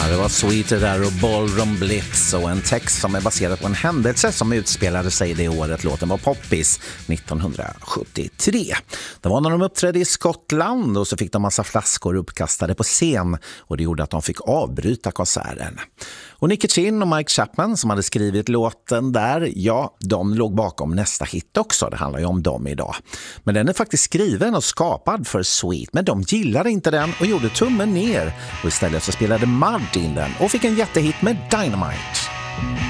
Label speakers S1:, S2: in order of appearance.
S1: Det var Sweet där och Ballroom Blitz och en text som är baserad på en händelse som utspelade sig det året låten var poppis 1973. Det var när de uppträdde i Skottland och så fick de massa flaskor uppkastade på scen och det gjorde att de fick avbryta konserten. Och Nicky Chinn och Mike Chapman som hade skrivit låten där, ja, de låg bakom nästa hit också. Det handlar ju om dem idag. Men den är faktiskt skriven och skapad för Sweet, men de gillade inte den och gjorde tummen ner. Och istället så spelade Mud in den och fick en jättehit med Dynamite.